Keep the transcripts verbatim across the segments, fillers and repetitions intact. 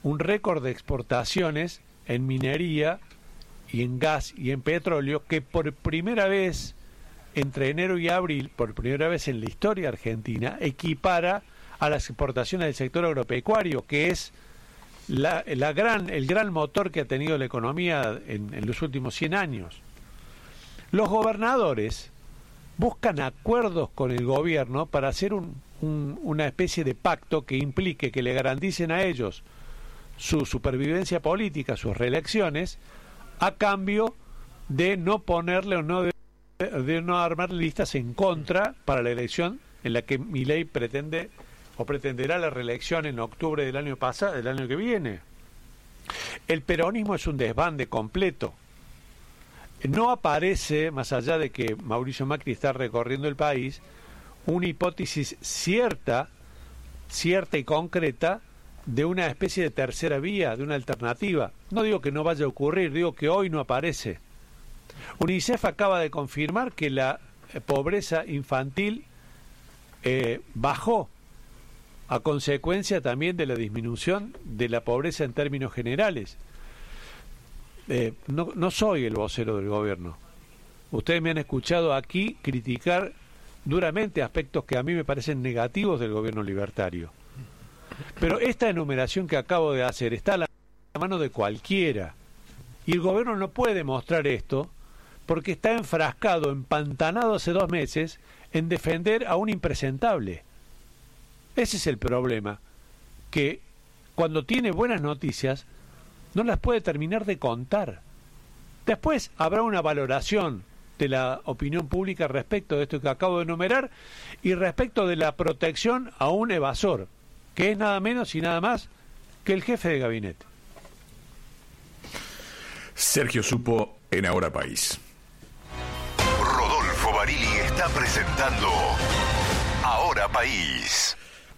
un récord de exportaciones en minería y en gas y en petróleo que por primera vez entre enero y abril, por primera vez en la historia argentina, equipara a las exportaciones del sector agropecuario, que es la, la gran, el gran motor que ha tenido la economía en, en los últimos cien años. Los gobernadores buscan acuerdos con el gobierno para hacer un, un, una especie de pacto que implique que le garanticen a ellos su supervivencia política, sus reelecciones, a cambio de no ponerle o no de, de no armar listas en contra para la elección en la que Milei pretende o pretenderá la reelección en octubre del año pasado, del año que viene. El peronismo es un desbande completo. No aparece, más allá de que Mauricio Macri está recorriendo el país, una hipótesis cierta, cierta y concreta de una especie de tercera vía, de una alternativa. No digo que no vaya a ocurrir, digo que hoy no aparece. UNICEF acaba de confirmar que la pobreza infantil eh, bajó a consecuencia también de la disminución de la pobreza en términos generales. Eh, no, no soy el vocero del gobierno. Ustedes me han escuchado aquí criticar duramente aspectos que a mí me parecen negativos del gobierno libertario. Pero esta enumeración que acabo de hacer está a la mano de cualquiera. Y el gobierno no puede mostrar esto porque está enfrascado, empantanado hace dos meses en defender a un impresentable. Ese es el problema, que cuando tiene buenas noticias no las puede terminar de contar. Después habrá una valoración de la opinión pública respecto de esto que acabo de enumerar y respecto de la protección a un evasor, que es nada menos y nada más que el jefe de gabinete. Sergio Supo en Ahora País. Rodolfo Barili está presentando Ahora País.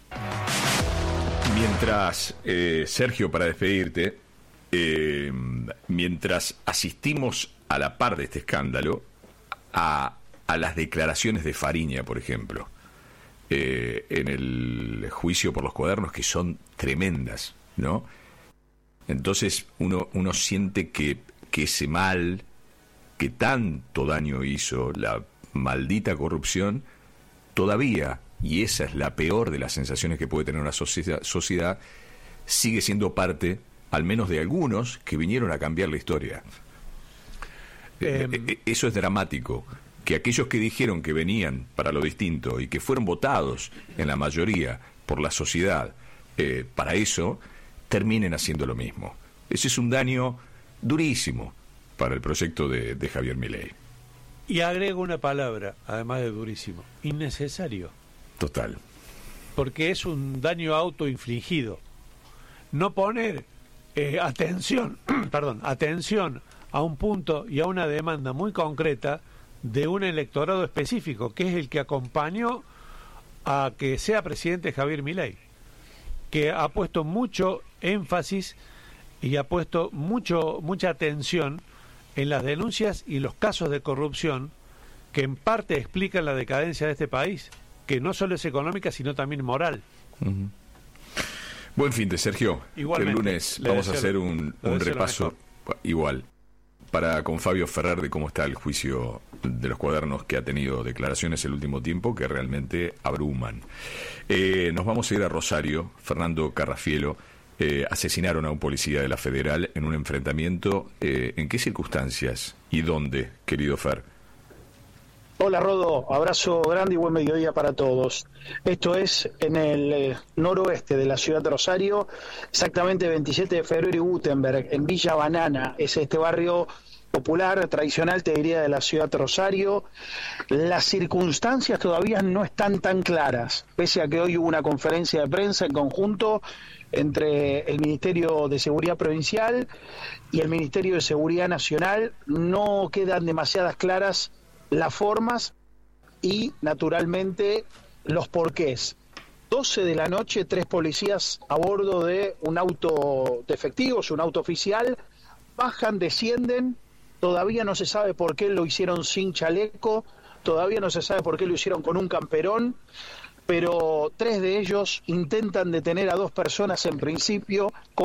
Mientras, eh, Sergio, para despedirte, eh, mientras asistimos a la par de este escándalo, a, a las declaraciones de Fariña, por ejemplo, eh, en el juicio por los cuadernos, que son tremendas, ¿no? Entonces uno, uno siente que, que ese mal, que tanto daño hizo la maldita corrupción, todavía, y esa es la peor de las sensaciones que puede tener una sociedad, sociedad sigue siendo parte, al menos de algunos, que vinieron a cambiar la historia. Eh, eh, eso es dramático, que aquellos que dijeron que venían para lo distinto y que fueron votados en la mayoría por la sociedad eh, para eso, terminen haciendo lo mismo. Ese es un daño durísimo para el proyecto de, de Javier Milei. Y agrego una palabra, además de durísimo: innecesario. Total. Porque es un daño autoinfligido. No poner eh, atención, perdón, atención a un punto y a una demanda muy concreta de un electorado específico, que es el que acompañó a que sea presidente Javier Milei, que ha puesto mucho énfasis y ha puesto mucho mucha atención en las denuncias y los casos de corrupción que en parte explican la decadencia de este país, que no solo es económica, sino también moral. Uh-huh. Buen fin de Sergio. Igualmente, el lunes vamos deseo, a hacer un, un repaso igual para con Fabio Ferrer de cómo está el juicio de los cuadernos, que ha tenido declaraciones el último tiempo que realmente abruman. Eh, nos vamos a ir a Rosario. Fernando Carrafielo, eh, asesinaron a un policía de la Federal en un enfrentamiento. Eh, ¿En qué circunstancias y dónde, querido Fer? Hola Rodo, abrazo grande y buen mediodía para todos. Esto es en el eh, noroeste de la ciudad de Rosario, exactamente veintisiete de febrero y Gutenberg, en Villa Banana. Es este barrio popular, tradicional, te diría, de la ciudad de Rosario. Las circunstancias todavía no están tan claras, pese a que hoy hubo una conferencia de prensa en conjunto entre el Ministerio de Seguridad Provincial y el Ministerio de Seguridad Nacional. No quedan demasiadas claras las formas y, naturalmente, los porqués. doce de la noche, tres policías a bordo de un auto de efectivos, un auto oficial, bajan, descienden, todavía no se sabe por qué lo hicieron sin chaleco, todavía no se sabe por qué lo hicieron con un camperón, pero tres de ellos intentan detener a dos personas en principio,